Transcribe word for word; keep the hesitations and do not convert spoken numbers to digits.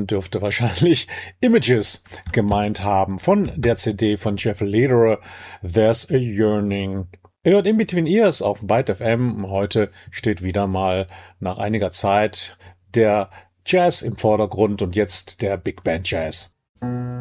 und dürfte wahrscheinlich Images gemeint haben von der C D von Jeff Lederer, There's a Yearning. Ihr hört In Between Ears auf Byte F M. Heute steht wieder mal nach einiger Zeit der Jazz im Vordergrund und jetzt der Big Band Jazz.